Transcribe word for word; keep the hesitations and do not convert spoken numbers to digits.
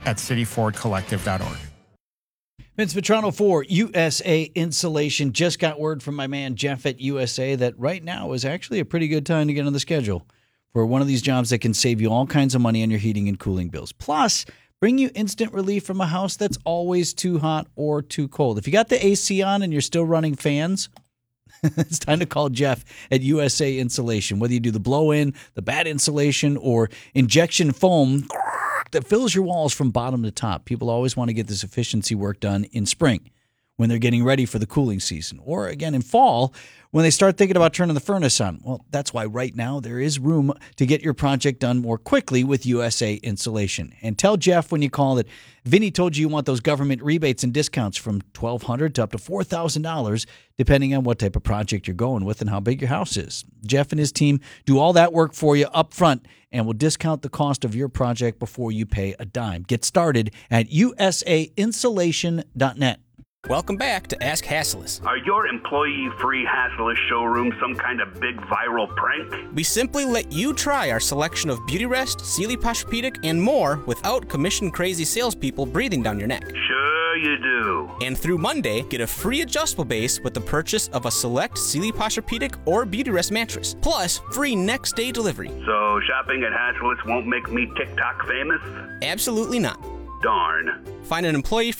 at city ford collective dot org. Vince Vitrano for U S A Insulation. Just got word from my man Jeff at U S A that right now is actually a pretty good time to get on the schedule for one of these jobs that can save you all kinds of money on your heating and cooling bills. Plus, bring you instant relief from a house that's always too hot or too cold. If you got the A C on and you're still running fans, it's time to call Jeff at U S A Insulation. Whether you do the blow-in, the bad insulation, or injection foam that fills your walls from bottom to top, people always want to get this efficiency work done in spring when they're getting ready for the cooling season. Or, again, in fall when they start thinking about turning the furnace on. Well, that's why right now there is room to get your project done more quickly with U S A Insulation. And tell Jeff when you call that Vinny told you you want those government rebates and discounts from twelve hundred dollars to up to four thousand dollars, depending on what type of project you're going with and how big your house is. Jeff and his team do all that work for you up front and will discount the cost of your project before you pay a dime. Get started at U S A insulation dot net. Welcome back to Ask Hasslis. Are your employee-free Hasslis showroom some kind of big viral prank? We simply let you try our selection of Beautyrest, Sealy Posturepedic, and more without commission-crazy salespeople breathing down your neck. Sure you do. And through Monday, get a free adjustable base with the purchase of a select Sealy Posturepedic or Beautyrest mattress, plus free next-day delivery. So shopping at Hasslis won't make me TikTok famous? Absolutely not. Darn. Find an employee